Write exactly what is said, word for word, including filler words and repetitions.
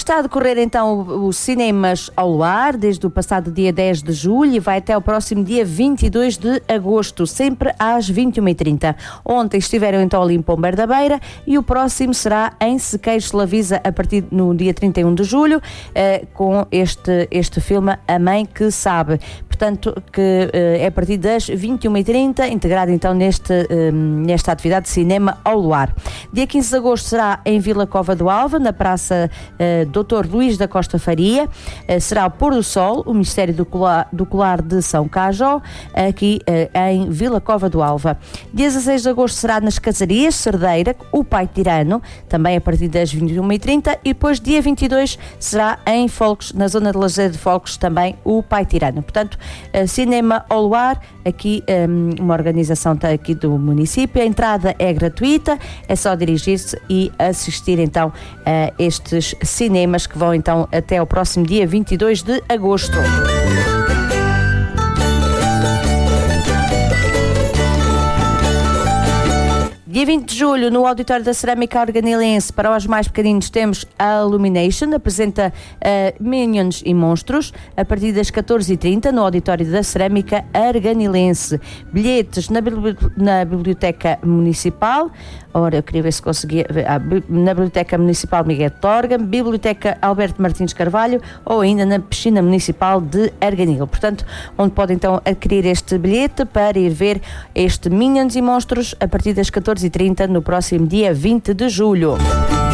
Está a decorrer então o, o Cinemas ao Luar, desde o passado dia dez de julho e vai até o próximo dia vinte e dois de agosto, sempre às vinte e uma e trinta. Ontem estiveram então ali em Pombeiro da Beira e o próximo será em Sequeiros de Lavisa a partir no dia trinta e um de julho, eh, com este, este filme A Mãe que Sabe. Portanto, que eh, é a partir das vinte e uma e trinta, integrado então neste, eh, nesta atividade de Cinema ao Luar. Dia quinze de agosto será em Vila Cova do Alva, na Praça eh, doutor Luís da Costa Faria. Eh, será o Pôr do Sol, o Mistério do Colar, do Colar de São Cajó, aqui eh, em Vila Cova do Alva. Dia dezasseis de agosto será nas Casarias, Cerdeira, o Pai Tirano, também a partir das vinte e uma e trinta, e depois dia vinte e dois será em Folcos, na zona de Lazer de Folcos, também o Pai Tirano. Portanto, uh, Cinema ao Luar, aqui um, uma organização aqui do município. A entrada é gratuita, é só dirigir-se e assistir então a estes cinemas que vão então até o próximo dia vinte e dois de agosto. Dia vinte de julho, no Auditório da Cerâmica Arganilense, para os mais pequeninos, temos a Illumination, apresenta uh, Minions e Monstros, a partir das catorze e trinta, no Auditório da Cerâmica Arganilense. Bilhetes na, na Biblioteca Municipal, ora, eu queria ver se conseguia, ah, na Biblioteca Municipal Miguel Torga, Biblioteca Alberto Martins Carvalho ou ainda na Piscina Municipal de Arganil. Portanto, onde pode então adquirir este bilhete para ir ver este Minions e Monstros a partir das catorze e trinta no próximo dia vinte de julho.